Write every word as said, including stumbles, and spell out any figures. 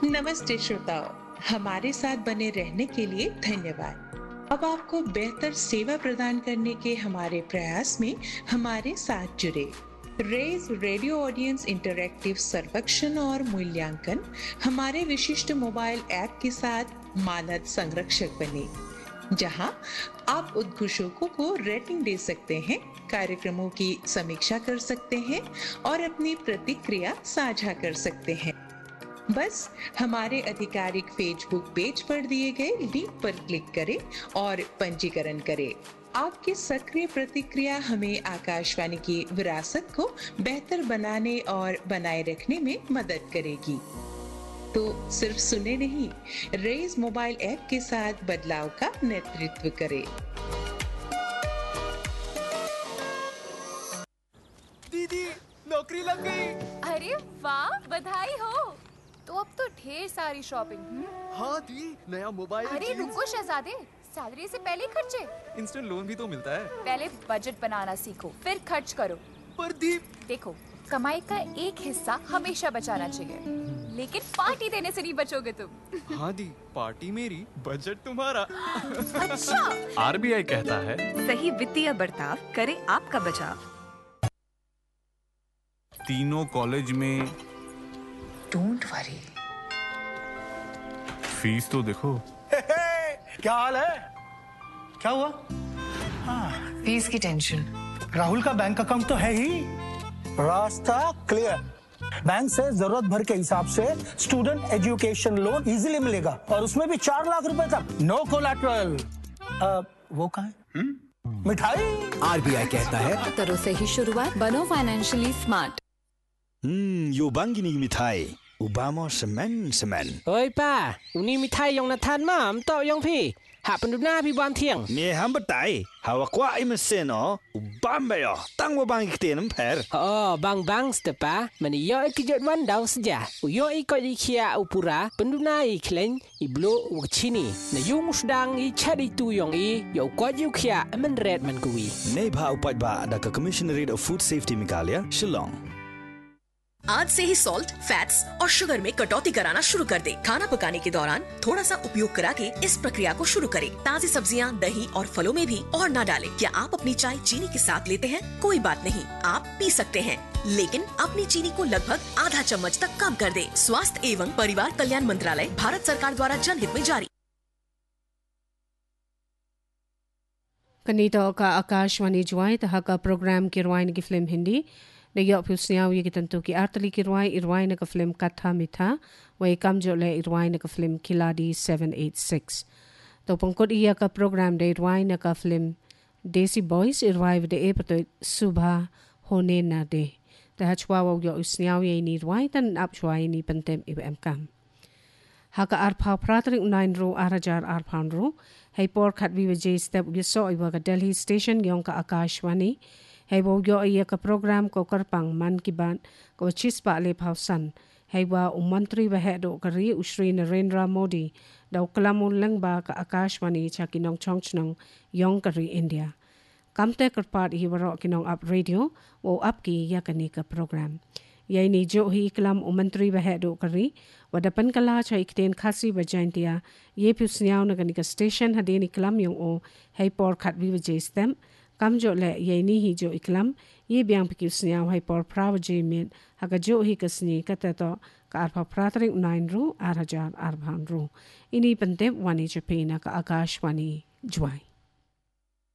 नमस्ते श्रोताओं, हमारे साथ बने रहने के लिए धन्यवाद। अब आपको बेहतर सेवा प्रदान करने के हमारे प्रयास में हमारे साथ जुड़े। रेज रेडियो ऑडियंस इंटरैक्टिव सर्वेक्षण और मूल्यांकन हमारे विशिष्ट मोबाइल ऐप के साथ मानद संरक्षक बने, जहां आप उद्घोषकों को रेटिंग दे सकते हैं, कार्यक्रमों की समीक्षा कर सकते हैं और अपनी प्रतिक्रिया साझा कर सकते हैं। बस हमारे आधिकारिक फेसबुक पेज पर दिए गए लिंक पर क्लिक करें और पंजीकरण करें। आपकी सक्रिय प्रतिक्रिया हमें आकाशवाणी की विरासत को बेहतर बनाने और बनाए रखने में मदद करेगी। तो सिर्फ सुने नहीं, रेज मोबाइल ऐप के साथ बदलाव का नेतृत्व करें। दीदी, नौकरी लग गई। अरे वाह, बधाई हो। तो अब तो ढेर सारी शॉपिंग। हाँ दी, नया मोबाइल। अरे रुको शहजादे, सैलरी से पहले खर्चे। इंस्टेंट लोन भी तो मिलता है। पहले बजट बनाना सीखो, फिर खर्च करो। पर दी, देखो, कमाई का एक हिस्सा हमेशा बचाना चाहिए, लेकिन पार्टी देने से नहीं बचोगे तुम। हाँ दी, पार्टी मेरी, बजट तुम्हारा। अच्छा। आरबीआई कहता है, सही वित्तीय बर्ताव करे आपका बचाव। तीनों कॉलेज में डोंट वरी, फीस तो देखो। हे हे, क्या हाल है? क्या हुआ? हाँ, फीस की टेंशन। राहुल का बैंक अकाउंट तो है ही, रास्ता क्लियर। बैंक से जरूरत भर के हिसाब से स्टूडेंट एजुकेशन लोन इजीली मिलेगा और उसमें भी चार लाख रुपए तक, नो कोलैटरल। वो कहाँ है? मिठाई। आरबीआई कहता है, करो सही शुरुआत, बनो financially smart. Hmm, yo bang gini mitai. Ubama semen semen. Oi pa, uni mitai yang natan mam to yang pi. Hak penduduk pi buan tiang. Ni ham betai. Hawa kwa imesen o. Ubamba yo. Tang wo bang ikten emper. Oh, bang bang stepa. Mani yo ikijot wan daw saja. Uyo ikot ikia upura. Penduduk iklen iblo wakchini. Na yung sedang i cari tu yang i. Yo kot ikia menret menkui. Nei bha upat ba ada ke Commissionerate of Food Safety Meghalaya, Shillong. आज से ही salt, fats और sugar में कटौती कराना शुरू कर दे। खाना पकाने के दौरान थोड़ा सा उपयोग करा के इस प्रक्रिया को शुरू करें। ताज़ी सब्जियां, दही और फलों में भी और ना डालें। क्या आप अपनी चाय चीनी के साथ लेते हैं? कोई बात नहीं, आप पी सकते हैं, लेकिन अपनी चीनी को लगभग आधा चम्मच तक कम कर दें। स्वास्थ्य एवं परिवार कल्याण मंत्रालय, भारत सरकार द्वारा जनहित में जारी। कनीतो का आकाशवाणी जुआई तहा का प्रोग्राम की रुआइन की film Hindi Naya pusniaw ye kitantu ki artali ki ruai irwai na ka film Katha Mitha wa ikam jo le irwai na ka film Kiladi seven eight six. To pangkod iya ka program de irwai na ka film Desi Boys irwai de e pato subha hone na de. Ta hachwa wa yo usniaw ye ni irwai tan apchwa ye ni pantem ibm kam. Haka arpau pratring nine ro arajar arpan ro. Hay por khat vi wajay step yaso iwa ka Delhi station yong ka Akashwani. Hay wo yo iya ka program ko karpang man ki ban ko chispa le pausan. Hay wa umantri wa hedo kari Ushri Narendra Modi daw kalamun lang ba ka Akashwani cha kinong chongchnong yong kari India. Kamte karpat hi waro kinong up radio wo up ki ya kani ka program. Yay ni jo hi kalam umantri wa hedo kari wadapan kala cha ikten khasi wa jaintia ye pusniaw na kani ka station hadeni kalam yong o hay por khat vi wajay stem. Kam jo le ye ni hi jo iklam ye biang pikis nya hai por pravje mit haga jo hi kasni katato ka arpa pratring nine ru arajar arbhan ru ini pente wani japena ka Akashwani juai.